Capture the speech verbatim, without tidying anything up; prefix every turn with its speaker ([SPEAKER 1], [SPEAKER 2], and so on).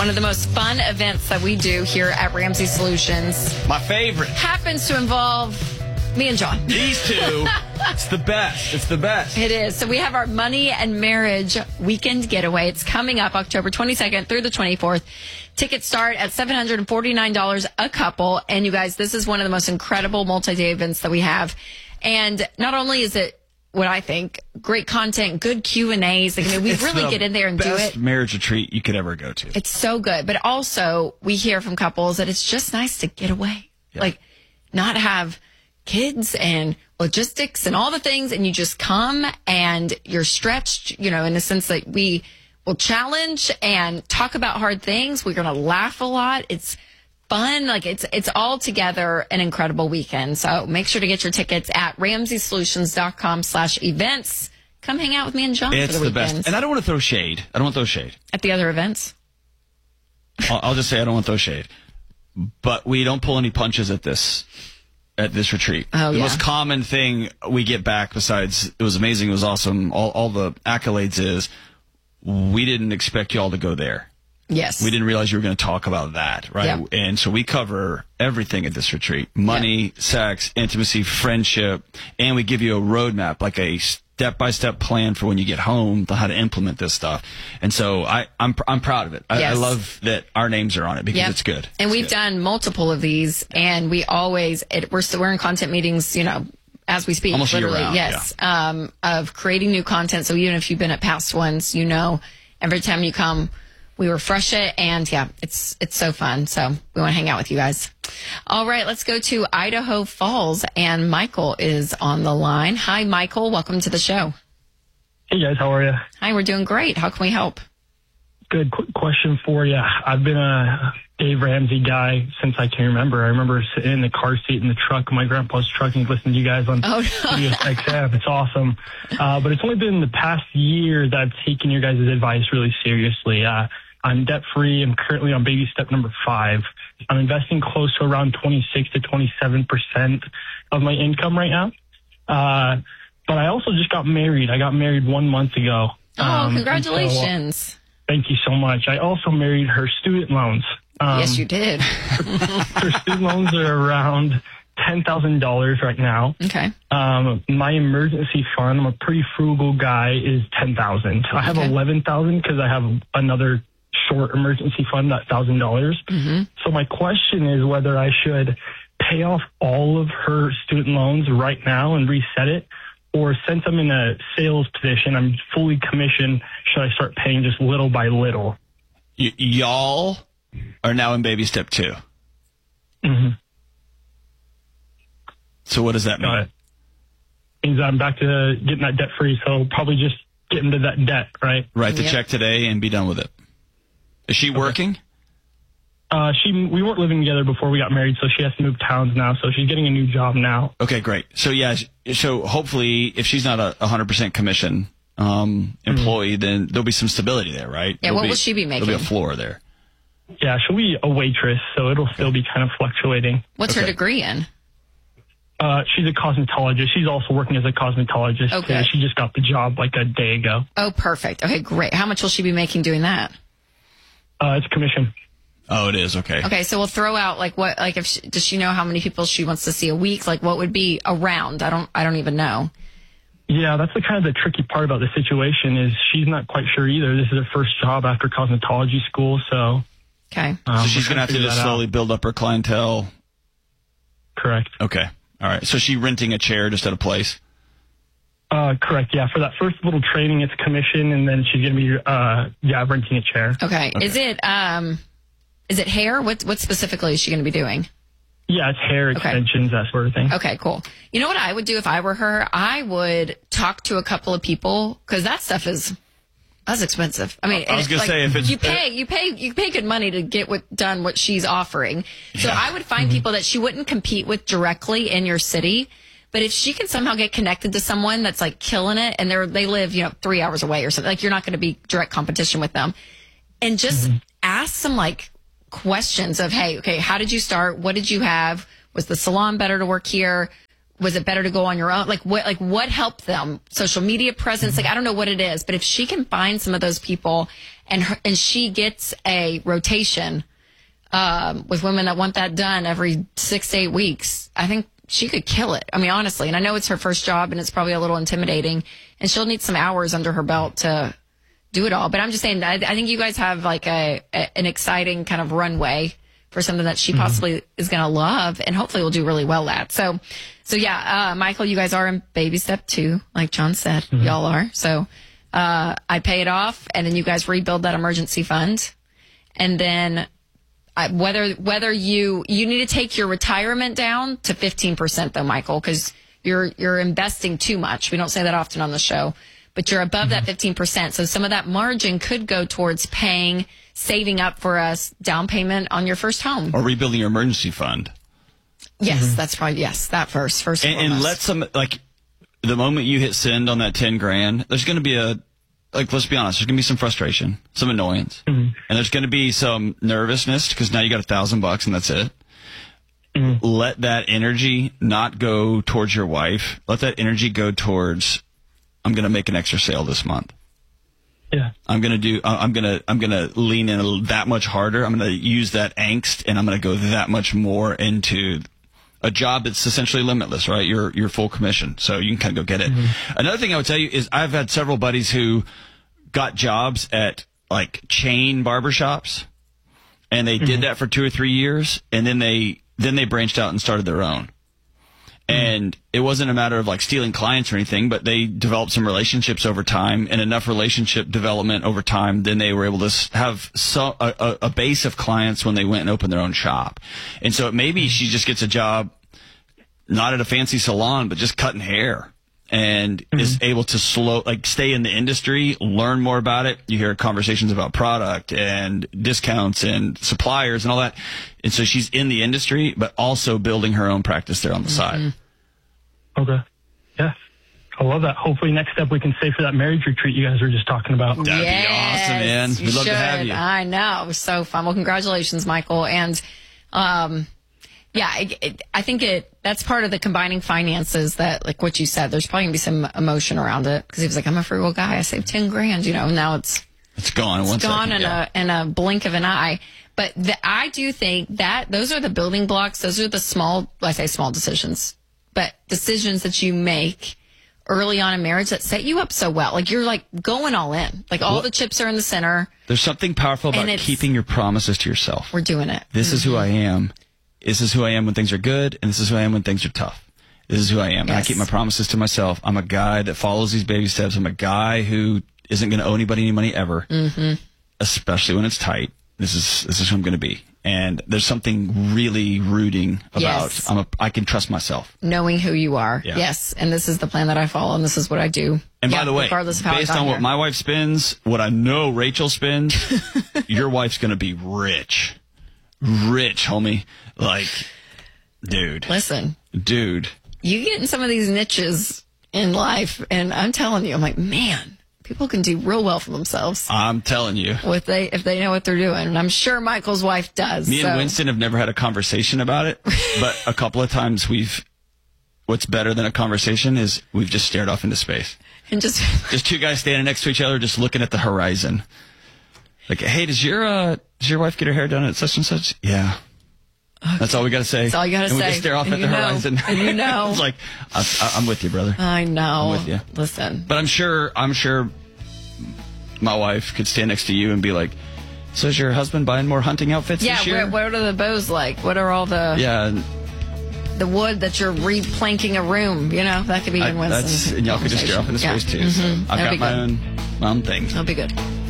[SPEAKER 1] One of the most fun events that we do here at Ramsey Solutions
[SPEAKER 2] My favorite.
[SPEAKER 1] happens to involve me and John.
[SPEAKER 2] These two. It's the best. It's the best.
[SPEAKER 1] It is. So we have our money and marriage weekend getaway. It's coming up October twenty-second through the twenty-fourth. Tickets start at seven hundred forty-nine dollars a couple. And you guys, this is one of the most incredible multi-day events that we have. And not only is it what I think, great content, good Q and A's. Like, I mean, we
[SPEAKER 2] It's
[SPEAKER 1] really
[SPEAKER 2] the
[SPEAKER 1] get in there and do
[SPEAKER 2] best
[SPEAKER 1] it.
[SPEAKER 2] marriage retreat you could ever go to.
[SPEAKER 1] It's so good. But also, we hear from couples that it's just nice to get away.
[SPEAKER 2] Yeah.
[SPEAKER 1] Like, not have kids and logistics and all the things, and you just come and you're stretched, you know, in the sense that we will challenge and talk about hard things. We're going to laugh a lot. It's fun. Like, it's it's all together an incredible weekend. So make sure to get your tickets at ramsey solutions dot com slash events. Come hang out with me and John
[SPEAKER 2] It's
[SPEAKER 1] for the,
[SPEAKER 2] the
[SPEAKER 1] weekends.
[SPEAKER 2] best. And I don't want to throw shade. I don't want to throw shade.
[SPEAKER 1] At the other events.
[SPEAKER 2] I'll, I'll just say I don't want to throw shade. But we don't pull any punches at this at this retreat.
[SPEAKER 1] Oh,
[SPEAKER 2] the
[SPEAKER 1] yeah.
[SPEAKER 2] most common thing we get back, besides it was amazing, it was awesome, all, all the accolades, is we didn't expect y'all to go there.
[SPEAKER 1] Yes.
[SPEAKER 2] We didn't realize you were going to talk about that, right?
[SPEAKER 1] Yep.
[SPEAKER 2] And so we cover everything at this retreat. Money,
[SPEAKER 1] Yep.
[SPEAKER 2] sex, intimacy, friendship, and we give you a roadmap, like a step-by-step plan for when you get home, to how to implement this stuff. And so I, I'm I'm proud of it. I,
[SPEAKER 1] Yes.
[SPEAKER 2] I love that our names are on it because
[SPEAKER 1] Yep.
[SPEAKER 2] it's good.
[SPEAKER 1] And
[SPEAKER 2] It's
[SPEAKER 1] we've
[SPEAKER 2] good.
[SPEAKER 1] done multiple of these, and we always, it, we're, still, we're in content meetings, you know, as we speak.
[SPEAKER 2] Almost
[SPEAKER 1] literally,
[SPEAKER 2] year-round,
[SPEAKER 1] yes, um, of creating new content. So even if you've been at past ones, you know, every time you come, we refresh it, and yeah, it's it's so fun. So we want to hang out with you guys. All right, let's go to Idaho Falls, and Michael is on the line. Hi, Michael. Welcome to the show.
[SPEAKER 3] Hey guys, how are you?
[SPEAKER 1] Hi, we're doing great. How can we help?
[SPEAKER 3] Good. Quick question for you. I've been a Dave Ramsey guy since I can remember. I remember sitting in the car seat in the truck, my grandpa's truck, and listening to you guys on
[SPEAKER 1] Oh, no.
[SPEAKER 3] Sirius X M. It's awesome. Uh, but it's only been the past year that I've taken your guys' advice really seriously. Uh, I'm debt free. I'm currently on baby step number five. I'm investing close to around twenty-six to twenty-seven percent of my income right now. Uh, but I also just got married. I got married one month ago.
[SPEAKER 1] Oh,
[SPEAKER 3] Um,
[SPEAKER 1] congratulations.
[SPEAKER 3] so, thank you so much. I also married her student loans. Um,
[SPEAKER 1] Yes, you did.
[SPEAKER 3] Her student loans are around ten thousand dollars right now.
[SPEAKER 1] Okay.
[SPEAKER 3] Um, my emergency fund, I'm a pretty frugal guy, is ten thousand dollars. I have
[SPEAKER 1] Okay.
[SPEAKER 3] eleven thousand dollars because I have another short emergency fund, that one thousand dollars.
[SPEAKER 1] Mm-hmm.
[SPEAKER 3] So my question is whether I should pay off all of her student loans right now and reset it, or since I'm in a sales position, I'm fully commissioned, should I start paying just little by little?
[SPEAKER 2] Y- y'all are now in baby step two.
[SPEAKER 3] Mm-hmm.
[SPEAKER 2] So what does that mean?
[SPEAKER 3] Got it. Means I'm back to getting that debt free, so probably just get into that debt, right?
[SPEAKER 2] Write the
[SPEAKER 1] Yep.
[SPEAKER 2] check today and be done with it. Is she working?
[SPEAKER 3] Uh, she we weren't living together before we got married, so she has to move towns now. So she's getting a new job now.
[SPEAKER 2] Okay, great. So yeah, sh- so hopefully, if she's not a one hundred percent commission um, employee, then there'll be some stability there, right?
[SPEAKER 1] Yeah,
[SPEAKER 2] There'll
[SPEAKER 1] what
[SPEAKER 2] be-
[SPEAKER 1] will she be
[SPEAKER 2] There'll be
[SPEAKER 1] making?
[SPEAKER 2] a floor there.
[SPEAKER 3] Yeah, she'll be a waitress, so it'll still be kind of fluctuating.
[SPEAKER 1] What's her
[SPEAKER 2] Okay.
[SPEAKER 1] degree in?
[SPEAKER 3] Uh, she's a cosmetologist. She's also working as a cosmetologist.
[SPEAKER 1] Okay.
[SPEAKER 3] Uh, she just got the job like a day ago.
[SPEAKER 1] Oh, perfect. Okay, great. How much will she be making doing that?
[SPEAKER 3] Uh, it's commission.
[SPEAKER 2] Oh, it is. Okay.
[SPEAKER 1] Okay, so we'll throw out like what, like if she, does she know how many people she wants to see a week? Like what would be around? I don't, I don't even know.
[SPEAKER 3] Yeah, that's the kind of the tricky part about the situation is she's not quite sure either. This is her first job after cosmetology school, so.
[SPEAKER 1] Okay.
[SPEAKER 3] Um,
[SPEAKER 2] So she's
[SPEAKER 3] we're
[SPEAKER 2] gonna have to
[SPEAKER 3] figure
[SPEAKER 2] just
[SPEAKER 3] that out.
[SPEAKER 2] slowly build up her clientele.
[SPEAKER 3] Correct.
[SPEAKER 2] Okay. All right. So she renting a chair just at a place.
[SPEAKER 3] Uh, correct. Yeah. For that first little training, it's commission, and then she's going to be, uh, yeah, renting a chair.
[SPEAKER 1] Okay. Is it, um, is it hair? What, what specifically is she going to be doing?
[SPEAKER 3] Yeah, it's hair extensions, that sort of thing.
[SPEAKER 1] Okay, cool. You know what I would do if I were her? I would talk to a couple of people because that stuff is that's expensive. I mean,
[SPEAKER 2] I was
[SPEAKER 1] it-
[SPEAKER 2] gonna
[SPEAKER 1] like,
[SPEAKER 2] say, if it's-
[SPEAKER 1] you pay, you pay, you pay good money to get what done what she's offering. So
[SPEAKER 2] Yeah.
[SPEAKER 1] I would find people that she wouldn't compete with directly in your city. But if she can somehow get connected to someone that's like killing it, and they're they live you know three hours away or something, like you're not going to be direct competition with them, and just ask some like questions of, hey, okay, how did you start? What did you have? Was the salon better to work here? Was it better to go on your own? Like what, like what helped them? Social media presence? Like, I don't know what it is, but if she can find some of those people and her, and she gets a rotation um, with women that want that done every six to eight weeks, I think she could kill it. I mean, honestly, and I know it's her first job and it's probably a little intimidating, and she'll need some hours under her belt to do it all. But I'm just saying, I, I think you guys have like a, a an exciting kind of runway for something that she mm-hmm. possibly is going to love and hopefully will do really well at. So, so yeah, uh, Michael, you guys are in baby step two, like John said, mm-hmm. y'all are. So, uh, I pay it off and then you guys rebuild that emergency fund. And then I, whether, whether you, you need to take your retirement down to fifteen percent though, Michael, cause you're, you're investing too much. We don't say that often on the show, but you're above mm-hmm. that fifteen percent. So some of that margin could go towards paying, saving up for a down payment on your first home.
[SPEAKER 2] Or rebuilding your emergency fund.
[SPEAKER 1] Yes,
[SPEAKER 2] mm-hmm.
[SPEAKER 1] that's probably, yes, that first, first and,
[SPEAKER 2] and, and let some, like, the moment you hit send on that ten grand, there's going to be a, like, let's be honest, there's going to be some frustration, some annoyance, mm-hmm. and there's going to be some nervousness because now you got a thousand bucks and that's it. Mm-hmm. Let that energy not go towards your wife. Let that energy go towards, I'm going to make an extra sale this month.
[SPEAKER 3] Yeah.
[SPEAKER 2] I'm going to do, uh, I'm going to, I'm going to lean in a, that much harder. I'm going to use that angst and I'm going to go that much more into a job that's essentially limitless, right? You're, you're full commission. So you can kind of go get it. Mm-hmm. Another thing I would tell you is I've had several buddies who got jobs at like chain barbershops and they mm-hmm. did that for two or three years. And then they, then they branched out and started their own. And it wasn't a matter of like stealing clients or anything, but they developed some relationships over time and enough relationship development over time. Then they were able to have so, a, a base of clients when they went and opened their own shop. And so maybe she just gets a job, not at a fancy salon, but just cutting hair and mm-hmm. is able to slow, like stay in the industry, learn more about it. You hear conversations about product and discounts and suppliers and all that. And so she's in the industry, but also building her own practice there on the mm-hmm. side.
[SPEAKER 3] Okay. Yeah. I love that. Hopefully next step we can save for that marriage retreat you guys were just talking about.
[SPEAKER 2] That'd
[SPEAKER 1] yes,
[SPEAKER 2] be awesome, man. We'd love
[SPEAKER 1] should.
[SPEAKER 2] to have you.
[SPEAKER 1] I know. It was so fun. Well, congratulations, Michael. And, um, yeah, it, it, I think it, that's part of the combining finances that, like what you said, there's probably gonna be some emotion around it. Cause he was like, I'm a frugal guy. I saved ten grand, you know, now it's,
[SPEAKER 2] it's gone.
[SPEAKER 1] It's
[SPEAKER 2] one
[SPEAKER 1] gone
[SPEAKER 2] second,
[SPEAKER 1] in
[SPEAKER 2] yeah.
[SPEAKER 1] a, in a blink of an eye. But the, I do think that those are the building blocks. Those are the small, I say small decisions, but decisions that you make early on in marriage that set you up so well. Like you're like going all in, like all well, the chips are in the center.
[SPEAKER 2] There's something powerful about keeping your promises to yourself.
[SPEAKER 1] We're doing it.
[SPEAKER 2] This
[SPEAKER 1] mm-hmm.
[SPEAKER 2] is who I am. This is who I am when things are good. And this is who I am when things are tough. This is who I am. Yes. And I keep my promises to myself. I'm a guy that follows these baby steps. I'm a guy who isn't going to owe anybody any money ever, mm-hmm. especially when it's tight. This is, this is who I'm going to be. And there's something really rooting about, yes. I'm a, I can trust myself.
[SPEAKER 1] Knowing who you are.
[SPEAKER 2] Yeah.
[SPEAKER 1] Yes. And this is the plan that I follow and this is what I do.
[SPEAKER 2] And
[SPEAKER 1] yeah,
[SPEAKER 2] by the way, based on here. what my wife spends, what I know Rachel spends, your wife's going to be rich. Rich, homie. Like, dude.
[SPEAKER 1] Listen.
[SPEAKER 2] Dude.
[SPEAKER 1] You get in some of these niches in life and I'm telling you, I'm like, man. People can do real well for themselves.
[SPEAKER 2] I'm telling you.
[SPEAKER 1] If they, if they know what they're doing. And I'm sure Michael's wife does.
[SPEAKER 2] Me
[SPEAKER 1] so.
[SPEAKER 2] and Winston have never had a conversation about it. But a couple of times we've, what's better than a conversation is we've just stared off into space.
[SPEAKER 1] And just.
[SPEAKER 2] Just two guys standing next to each other, just looking at the horizon. Like, hey, does your, uh, does your wife get her hair done at such and such? Yeah. Okay. That's all we got to say.
[SPEAKER 1] That's all you got to say.
[SPEAKER 2] And we just stare off
[SPEAKER 1] and
[SPEAKER 2] at the
[SPEAKER 1] know.
[SPEAKER 2] horizon.
[SPEAKER 1] And you know.
[SPEAKER 2] It's like, I, I'm with you, brother.
[SPEAKER 1] I know.
[SPEAKER 2] I'm with you.
[SPEAKER 1] Listen.
[SPEAKER 2] But I'm sure, I'm sure my wife could stand next to you and be like, so is your husband buying more hunting outfits
[SPEAKER 1] yeah,
[SPEAKER 2] this year?
[SPEAKER 1] Yeah, what are the bows like? What are all the...
[SPEAKER 2] Yeah.
[SPEAKER 1] The wood that you're replanking a room, you know? That could be even Winston.
[SPEAKER 2] And y'all could just stare off into space, yeah. too. Mm-hmm. So I've That'll got my own, my own things.
[SPEAKER 1] That'll be good.